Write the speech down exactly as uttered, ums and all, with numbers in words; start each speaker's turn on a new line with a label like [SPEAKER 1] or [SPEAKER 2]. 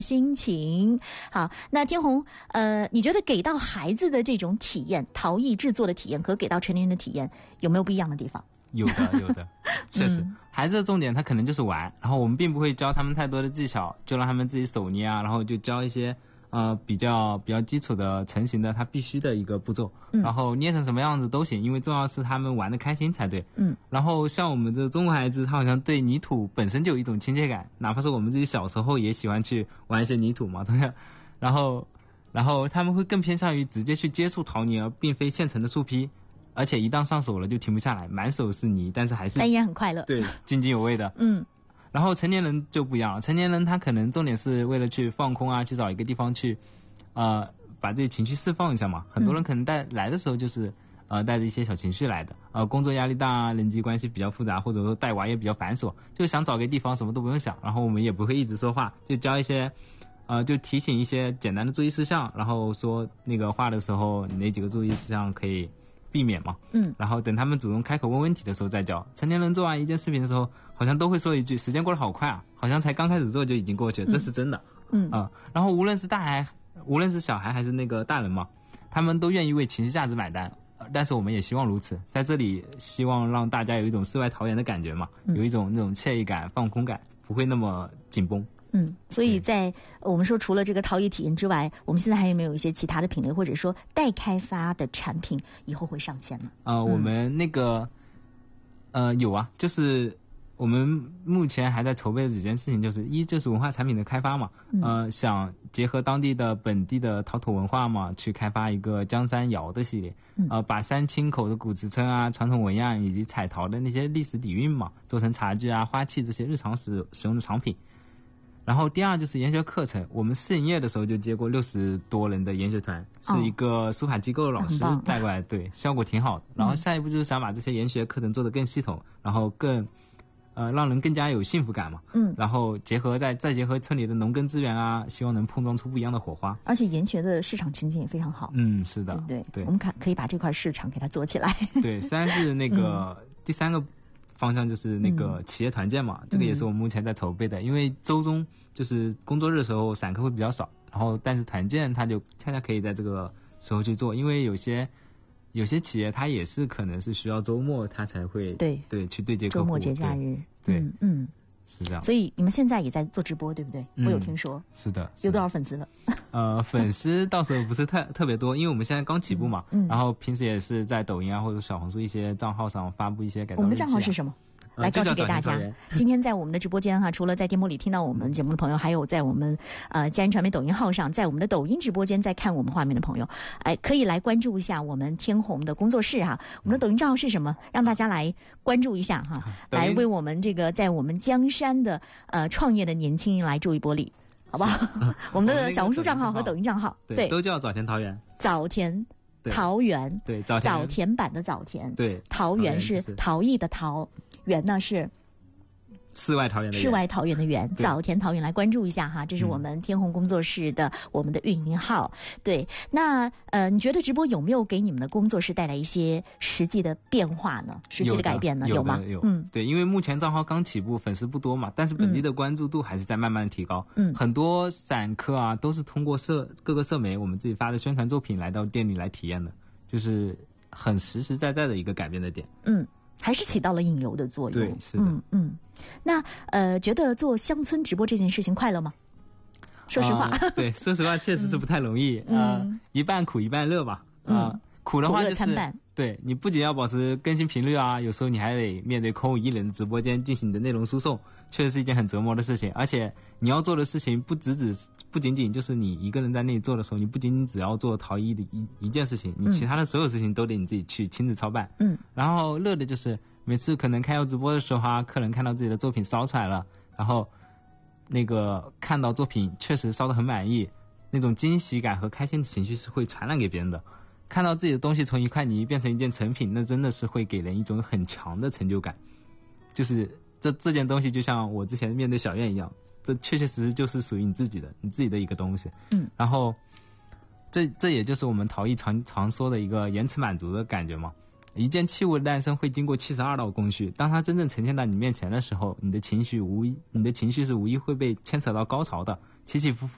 [SPEAKER 1] 心情。好，那天虹，呃，你觉得给到孩子的这种体验，陶艺制作的体验和给到成年人的体验有没有不一样的地方？
[SPEAKER 2] 有的，有的，确实，嗯、孩子的重点他可能就是玩，然后我们并不会教他们太多的技巧，就让他们自己手捏啊，然后就教一些呃比较比较基础的成型的他必须的一个步骤，嗯、然后捏成什么样子都行，因为重要是他们玩得开心才对。嗯，然后像我们的中国孩子，他好像对泥土本身就有一种亲切感，哪怕是我们自己小时候也喜欢去玩一些泥土嘛，同样，然后然后他们会更偏向于直接去接触陶泥，而并非现成的树坯。而且一旦上手了就停不下来，满手是泥，但是还是
[SPEAKER 1] 但也很快乐，
[SPEAKER 2] 对，津津有味的。嗯，然后成年人就不一样了，成年人他可能重点是为了去放空啊，去找一个地方去，呃，把自己情绪释放一下嘛。很多人可能带来的时候就是呃带着一些小情绪来的，呃，工作压力大啊，人际关系比较复杂，或者说带娃也比较繁琐，就想找个地方什么都不用想，然后我们也不会一直说话，就教一些。呃，就提醒一些简单的注意事项，然后说那个画的时候，你哪几个注意事项可以避免嘛，嗯，然后等他们主动开口问问题的时候再教。成年人做完一件视频的时候，好像都会说一句：“时间过得好快啊，好像才刚开始做就已经过去了。”这是真的，嗯啊、呃。然后无论是大孩，无论是小孩还是那个大人嘛，他们都愿意为情绪价值买单。但是我们也希望如此，在这里希望让大家有一种世外桃源的感觉嘛，嗯、有一种那种惬意感、放空感，不会那么紧绷。
[SPEAKER 1] 嗯，所以在我们说除了这个陶艺体验之外，我们现在还有没有一些其他的品类，或者说待开发的产品以后会上线呢？
[SPEAKER 2] 呃，嗯、我们那个呃有啊，就是我们目前还在筹备的几件事情，就是一就是文化产品的开发嘛，嗯、呃，想结合当地的本地的陶土文化嘛，去开发一个江山窑的系列，嗯、呃，把山清口的古瓷称啊、传统纹样以及彩陶的那些历史底蕴嘛，做成茶具啊、花器这些日常使使用的产品。然后第二就是研学课程，我们试营业的时候就接过六十多人的研学团，是一个书法机构的老师带过来，对，效果挺好的。然后下一步就是想把这些研学课程做得更系统，然后更呃让人更加有幸福感嘛。嗯。然后结合再再结合村里的农耕资源啊，希望能碰撞出不一样的火花。
[SPEAKER 1] 而且研学的市场前景也非常好。
[SPEAKER 2] 嗯，是的，
[SPEAKER 1] 对 对,
[SPEAKER 2] 对。
[SPEAKER 1] 我们看可以把这块市场给它做起来。
[SPEAKER 2] 对，虽然是那个、嗯、第三个。方向就是那个企业团建嘛、嗯、这个也是我们目前在筹备的、嗯、因为周中就是工作日的时候散客会比较少，然后但是团建它就恰恰可以在这个时候去做，因为有些有些企业它也是可能是需要周末它才会
[SPEAKER 1] 对
[SPEAKER 2] 对去对接客户，
[SPEAKER 1] 周末节假日，
[SPEAKER 2] 对，
[SPEAKER 1] 嗯嗯，
[SPEAKER 2] 是这样。
[SPEAKER 1] 所以你们现在也在做直播对不对、嗯、我有听说。
[SPEAKER 2] 是的，
[SPEAKER 1] 有多少粉丝了？
[SPEAKER 2] 呃，粉丝到时候不是特特别多，因为我们现在刚起步嘛，嗯，然后平时也是在抖音啊或者小红书一些账号上发布一些改造日记、啊、
[SPEAKER 1] 我们的账号是什么？来告诉给大家，今天在我们的直播间哈、啊，除了在电波里听到我们节目的朋友，还有在我们呃佳音传媒抖音号上，在我们的抖音直播间在看我们画面的朋友，哎，可以来关注一下我们天虹的工作室哈、啊。我们的抖音账号是什么？让大家来关注一下哈、啊，来为我们这个在我们江山的呃创业的年轻人来助一波力，好不好？我们的小红书账号和抖音账号，
[SPEAKER 2] 对，对都叫早田桃园。
[SPEAKER 1] 早田。桃园，
[SPEAKER 2] 对，
[SPEAKER 1] 早田, 早田版的早田，
[SPEAKER 2] 对，
[SPEAKER 1] 桃园是陶艺的陶，园呢是
[SPEAKER 2] 世外桃源的
[SPEAKER 1] 世外桃源的源，早田桃源来关注一下哈，这是我们天虹工作室的、嗯、我们的运营号。对，那呃，你觉得直播有没有给你们的工作室带来一些实际的变化呢？实际的改变呢？
[SPEAKER 2] 有,
[SPEAKER 1] 有吗？
[SPEAKER 2] 有，嗯，对，因为目前账号刚起步，粉丝不多嘛，但是本地的关注度还是在慢慢的提高。嗯，很多散客啊都是通过社各个社媒我们自己发的宣传作品来到店里来体验的，就是很实实在在的一个改变的点。
[SPEAKER 1] 嗯。还是起到了引流的作用。
[SPEAKER 2] 对，是的。
[SPEAKER 1] 嗯嗯，那呃，觉得做乡村直播这件事情快乐吗？说实话，
[SPEAKER 2] 呃、对，说实话确实是不太容易。嗯、呃，一半苦一半乐吧。啊、呃，苦的话就是对你不仅要保持更新频率啊，有时候你还得面对空无一人的直播间进行你的内容输送，确实是一件很折磨的事情。而且你要做的事情不只只不仅仅就是你一个人在那里做的时候，你不仅仅只要做陶艺的一一件事情，你其他的所有事情都得你自己去亲自操办。嗯，然后乐的就是每次可能开到直播的时候啊，客人看到自己的作品烧出来了，然后那个看到作品确实烧得很满意，那种惊喜感和开心的情绪是会传染给别人的。看到自己的东西从一块泥变成一件成品，那真的是会给人一种很强的成就感。就是这这件东西就像我之前面对小院一样，这确确实实就是属于你自己的你自己的一个东西。嗯，然后这这也就是我们陶艺常常说的一个延迟满足的感觉嘛。一件器物的诞生会经过七十二道工序，当它真正呈现到你面前的时候，你的情绪无你的情绪是无疑会被牵扯到高潮的，起起伏伏